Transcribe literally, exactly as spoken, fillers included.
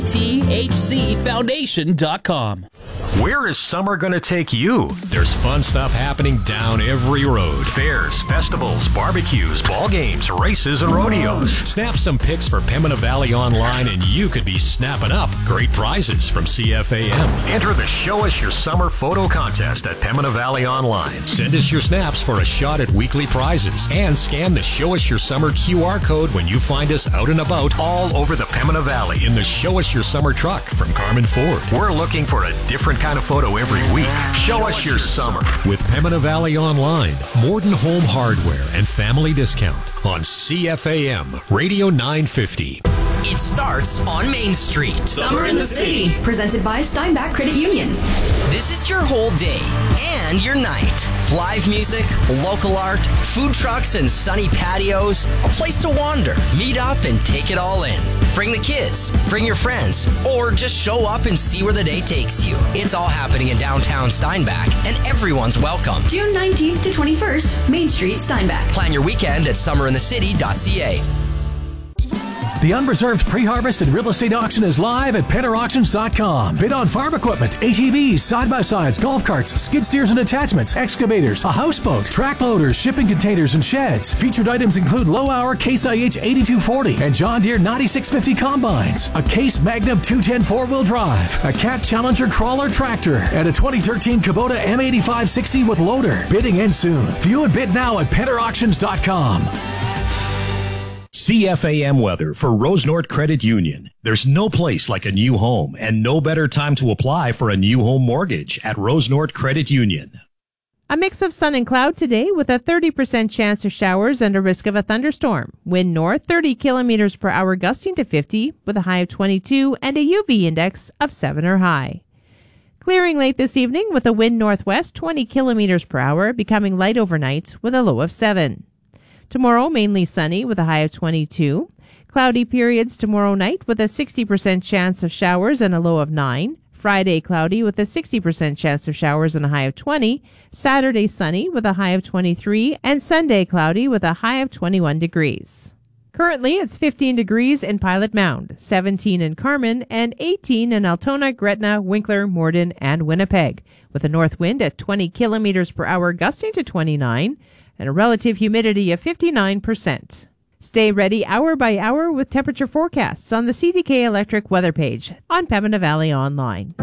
T H C foundation dot com. Where is summer going to take you? There's fun stuff happening down every road. Fairs, festivals, barbecues, ball games, races, and rodeos. Snap some pics for Pembina Valley Online and you could be snapping up great prizes from C F A M. Enter the Show Us Your Summer photo contest at Pembina Valley Online. Send us your snaps for a shot at weekly prizes and scan the Show Us Your Summer Q R code when you find us out and about all over the Pembina Valley in the Show Us Your Summer truck from Carmen Ford. We're looking for a different kind of photo every week. Show us your summer. With Pembina Valley Online, Morden Home Hardware and Family Discount on C F A M Radio nine fifty. It starts on Main Street. Summer in the City, presented by Steinbach Credit Union. This is your whole day and your night. Live music, local art, food trucks and sunny patios. A place to wander, meet up, and take it all in. Bring the kids, bring your friends, or just show up and see where the day takes you. It's all happening in downtown Steinbach, and everyone's welcome. June nineteenth to twenty-first, Main Street, Steinbach. Plan your weekend at summer in the city dot c a. The unreserved pre-harvest and real estate auction is live at penner auctions dot com. Bid on farm equipment, A T Vs, side-by-sides, golf carts, skid steers and attachments, excavators, a houseboat, track loaders, shipping containers, and sheds. Featured items include low-hour Case I H eighty-two forty and John Deere ninety-six fifty combines, a Case Magnum two ten four-wheel drive, a Cat Challenger crawler tractor, and a twenty thirteen Kubota M eighty-five sixty with loader. Bidding ends soon. View and bid now at penner auctions dot com. C F A M weather for Rosenort Credit Union. There's no place like a new home and no better time to apply for a new home mortgage at Rosenort Credit Union. A mix of sun and cloud today with a thirty percent chance of showers and a risk of a thunderstorm. Wind north thirty kilometers per hour gusting to fifty with a high of twenty-two and a U V index of seven or high. Clearing late this evening with a wind northwest twenty kilometers per hour becoming light overnight with a low of seven. Tomorrow, mainly sunny with a high of twenty-two. Cloudy periods tomorrow night with a sixty percent chance of showers and a low of nine. Friday, cloudy with a sixty percent chance of showers and a high of twenty. Saturday, sunny with a high of twenty-three. And Sunday, cloudy with a high of twenty-one degrees. Currently, it's fifteen degrees in Pilot Mound, seventeen in Carmen, and eighteen in Altona, Gretna, Winkler, Morden, and Winnipeg, with a north wind at twenty kilometers per hour gusting to twenty-nine. And a relative humidity of fifty-nine percent. Stay ready hour by hour with temperature forecasts on the C D K Electric weather page on Pembina Valley Online.